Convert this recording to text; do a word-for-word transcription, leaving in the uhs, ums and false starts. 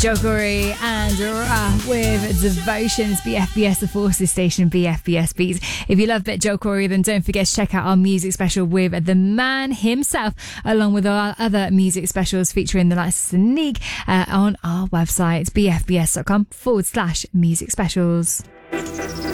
Joe Corey and Ra with Devotion. It's B F B S, the Forces station, B F B S Beats. If you love Bit Joe Corey, then don't forget to check out our music special with the man himself, along with our other music specials featuring the likes of Sneak uh, on our website, bfbs.com forward slash music specials.